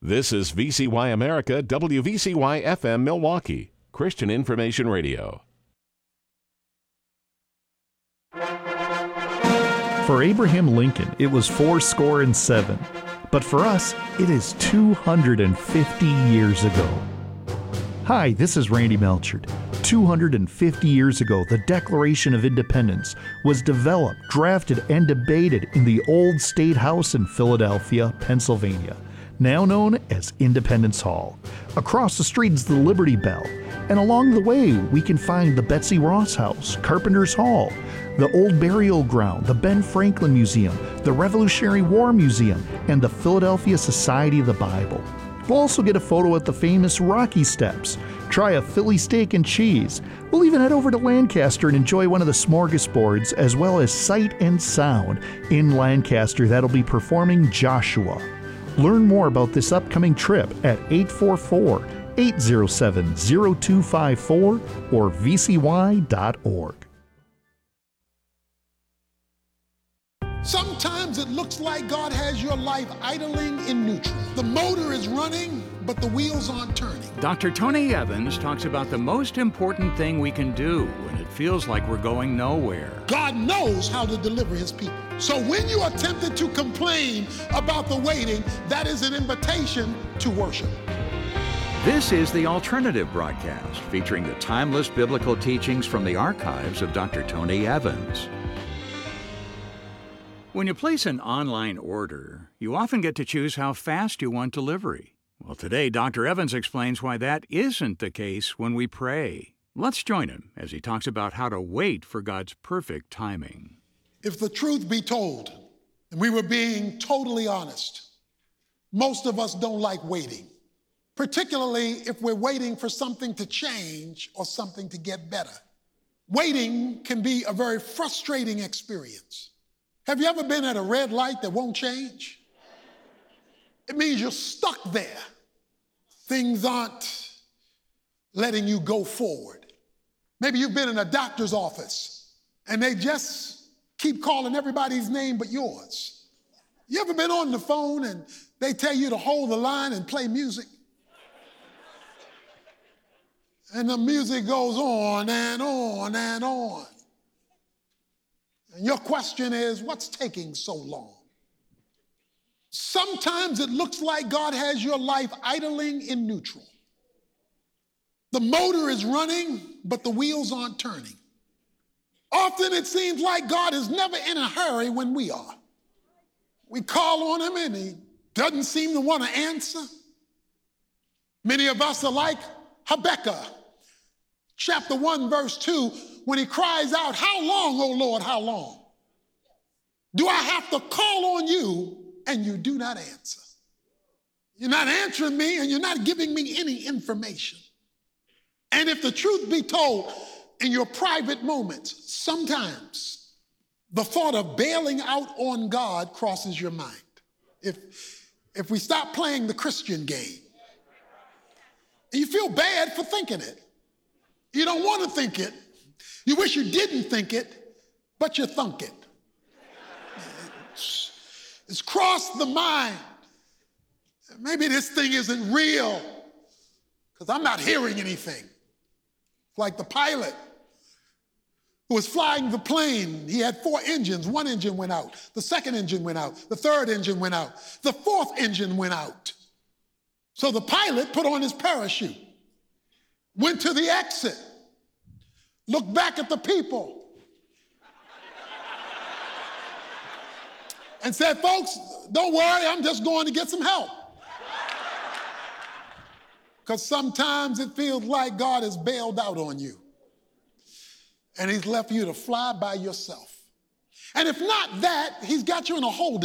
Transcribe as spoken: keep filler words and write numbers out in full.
This is V C Y America, W V C Y F M Milwaukee, Christian Information Radio. For Abraham Lincoln, it was four score and seven. But for us, it is two hundred fifty years ago. Hi, this is Randy Melchard. two hundred fifty years ago, the Declaration of Independence was developed, drafted, and debated in the Old State House in Philadelphia, Pennsylvania, now known as Independence Hall. Across the street is the Liberty Bell, and along the way we can find the Betsy Ross House, Carpenter's Hall, the Old Burial Ground, the Ben Franklin Museum, the Revolutionary War Museum, and the Philadelphia Society of the Bible. We'll also get a photo at the famous Rocky Steps, try a Philly steak and cheese. We'll even head over to Lancaster and enjoy one of the smorgasbords, as well as Sight and Sound in Lancaster that'll be performing Joshua. Learn more about this upcoming trip at eight four four, eight zero seven, zero two five four or v c y dot org. Sometimes it looks like God has your life idling in neutral. The motor is running, but the wheels aren't turning. Doctor Tony Evans talks about the most important thing we can do when it feels like we're going nowhere. God knows how to deliver his people. So when you are tempted to complain about the waiting, that is an invitation to worship. This is the Alternative Broadcast, featuring the timeless biblical teachings from the archives of Doctor Tony Evans. When you place an online order, you often get to choose how fast you want delivery. Well, today, Doctor Evans explains why that isn't the case when we pray. Let's join him as he talks about how to wait for God's perfect timing. If the truth be told, and we were being totally honest, most of us don't like waiting, particularly if we're waiting for something to change or something to get better. Waiting can be a very frustrating experience. Have you ever been at a red light that won't change? It means you're stuck there. Things aren't letting you go forward. Maybe you've been in a doctor's office and they just keep calling everybody's name but yours. You ever been on the phone and they tell you to hold the line and play music? And the music goes on and on and on. And your question is, what's taking so long? Sometimes it looks like God has your life idling in neutral. The motor is running, but the wheels aren't turning. Often it seems like God is never in a hurry when we are. We call on him and he doesn't seem to want to answer. Many of us are like Habakkuk, chapter one, verse two, when he cries out, "How long, O Lord, how long? Do I have to call on you and you do not answer?" You're not answering me and you're not giving me any information. And if the truth be told, in your private moments, sometimes the thought of bailing out on God crosses your mind. If, if we stop playing the Christian game, you feel bad for thinking it. You don't want to think it. You wish you didn't think it, but you thunk it. It's, it's crossed the mind. Maybe this thing isn't real because I'm not hearing anything. Like the pilot who was flying the plane. He had four engines. One engine went out. The second engine went out. The third engine went out. The fourth engine went out. So the pilot put on his parachute, went to the exit, looked back at the people, and said, "Folks, don't worry, I'm just going to get some help." Because sometimes it feels like God has bailed out on you and he's left you to fly by yourself. And if not that, he's got you in a holding